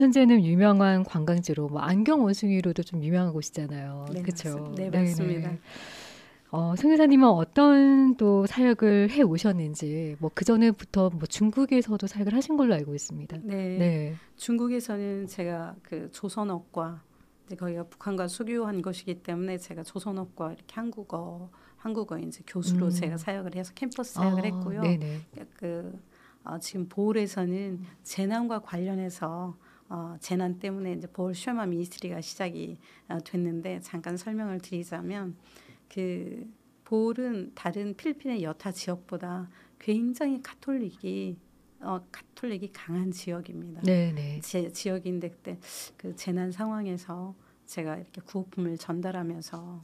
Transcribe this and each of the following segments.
현재는 유명한 관광지로 뭐 안경 원숭이로도 좀 유명한 곳이잖아요. 네, 그렇죠. 네, 네네. 맞습니다. 송유사님은 어떤 또 사역을 해 오셨는지 뭐 그전에부터 뭐 중국에서도 사역을 하신 걸로 알고 있습니다. 네, 네. 중국에서는 제가 그 조선어과, 이제 거기가 북한과 수교한 곳이기 때문에 제가 조선어과 이렇게 한국어 이제 교수로 제가 음. 사역을 해서 캠퍼스 사역을 했고요. 네네. 지금 보홀에서는 재난과 관련해서 재난 때문에 이제 보홀 쉐마 미니스트리가 시작이 됐는데, 잠깐 설명을 드리자면 그 보홀은 다른 필리핀의 여타 지역보다 굉장히 카톨릭이 강한 지역입니다. 네네. 제 지역인데, 그때 그 재난 상황에서 제가 이렇게 구호품을 전달하면서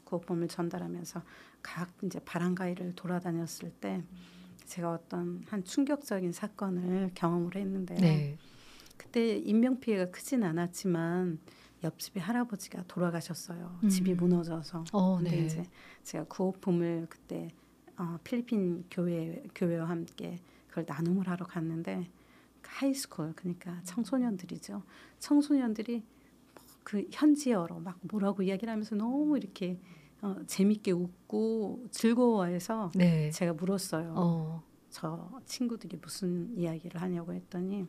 각 이제 바람가이를 돌아다녔을 때 제가 어떤 한 충격적인 사건을 경험을 했는데요. 네. 그때 인명 피해가 크진 않았지만 옆집에 할아버지가 돌아가셨어요. 집이 무너져서. 근데 네. 이제 제가 구호품을 그때 필리핀 교회와 함께 그걸 나눔을 하러 갔는데, 하이스쿨, 그러니까 청소년들이죠. 청소년들이 그 현지어로 막 뭐라고 이야기를 하면서 너무 이렇게 재밌게 웃고 즐거워해서 네. 제가 물었어요. 저 친구들이 무슨 이야기를 하냐고 했더니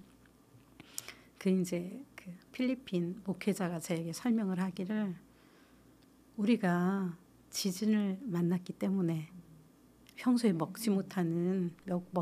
이제 그 필리핀 목회자가 저에게 설명을 하기를, 우리가 지진을 만났기 때문에 평소에 먹지 못하는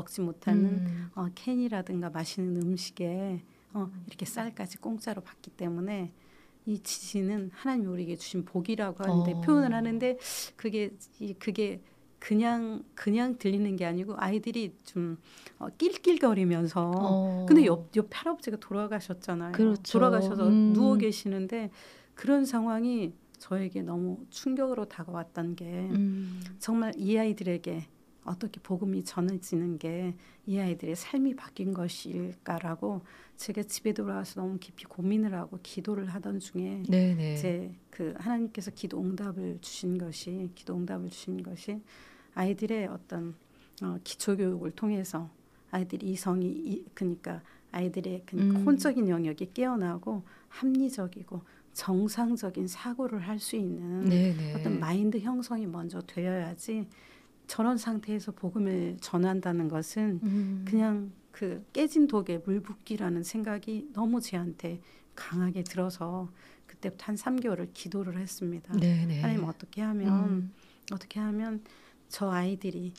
캔이라든가 맛있는 음식에 이렇게 쌀까지 공짜로 받기 때문에 이 지진은 하나님이 우리에게 주신 복이라고 하는데, 표현을 하는데 그게 그냥 들리는 게 아니고 아이들이 좀 낄낄거리면서, 근데 옆 할아버지가 돌아가셨잖아요. 그렇죠. 돌아가셔서 누워 계시는데 그런 상황이 저에게 너무 충격으로 다가왔던 게, 정말 이 아이들에게 어떻게 복음이 전해지는 게 이 아이들의 삶이 바뀐 것일까라고 제가 집에 돌아와서 너무 깊이 고민을 하고 기도를 하던 중에 네네. 제 그 하나님께서 기도 응답을 주신 것이 아이들의 어떤 기초 교육을 통해서 아이들이 그러니까 아이들의 혼적인 영역이 깨어나고 합리적이고 정상적인 사고를 할 수 있는 네네. 어떤 마인드 형성이 먼저 되어야지, 저런 상태에서 복음을 전한다는 것은 그냥 그 깨진 독에 물 붓기라는 생각이 너무 제한테 강하게 들어서 그때부터 한 3개월을 기도를 했습니다. 네네. 하나님, 어떻게 하면 저 아이들이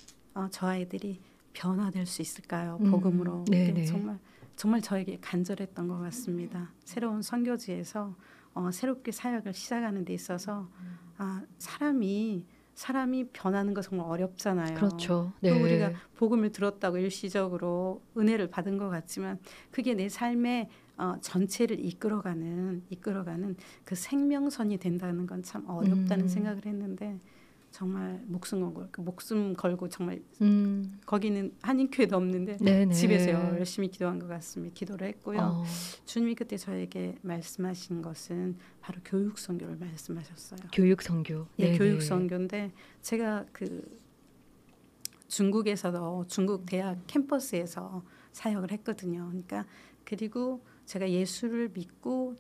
변화될 수 있을까요? 복음으로. 네네. 정말 저에게 간절했던 것 같습니다. 새로운 선교지에서 새롭게 사역을 시작하는 데 있어서 사람이 변하는 거 정말 어렵잖아요. 그렇죠. 또 네. 우리가 복음을 들었다고 일시적으로 은혜를 받은 것 같지만 그게 내 삶의 전체를 이끌어가는 그 생명선이 된다는 건 참 어렵다는 생각을 했는데, 정말 목숨 걸고 정말 거기는 한인교회도 없는데 네네. 집에서 열심히 기도한 것 같습니다. 기도를 했고요. 주님이 그때 저에게 말씀하신 것은 바로 교육 선교를 말씀하셨어요. 교육 선교. 예, 교육 선교인데, 제가 그 중국에서도 중국 대학 캠퍼스에서 사역을 했거든요. 그러니까 그리고 제가 예수를 믿고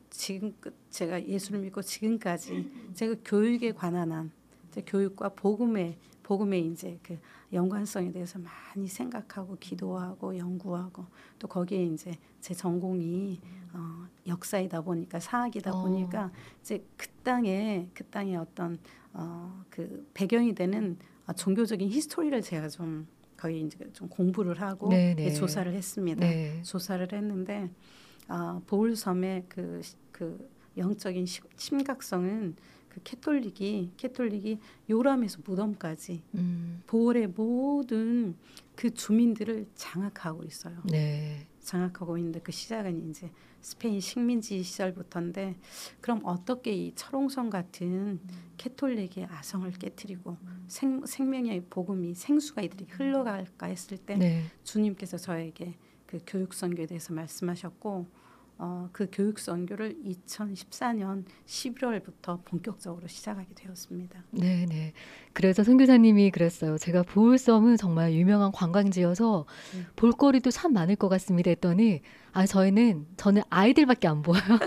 지금까지 제가 교육에 관한 한 교육과 복음의 이제 그 연관성에 대해서 많이 생각하고 기도하고 연구하고, 또 거기에 이제 제 전공이 역사이다 보니까 사학이다 보니까 이제 그 땅에 어떤 그 배경이 되는 종교적인 히스토리를 제가 좀 거의 이제 좀 공부를 하고 조사를 했습니다. 조사를 했는데 보울섬의 그 영적인 심각성은 그 캐톨릭이 요람에서 무덤까지 보홀의 모든 그 주민들을 장악하고 있어요. 장악하고 있는데 그 시작은 이제 스페인 식민지 시절부터인데, 그럼 어떻게 이 철옹성 같은 캐톨릭의 아성을 깨트리고 생명의 복음이 생수가 이들이 흘러갈까 했을 때 주님께서 저에게 그 교육 선교에 대해서 말씀하셨고, 그 교육 선교를 2014년 11월부터 본격적으로 시작하게 되었습니다. 네, 네. 그래서 선교사님이 그랬어요. 제가 보울섬은 정말 유명한 관광지여서 볼거리도 참 많을 것 같습니다 했더니 저는 아이들밖에 안 보여요.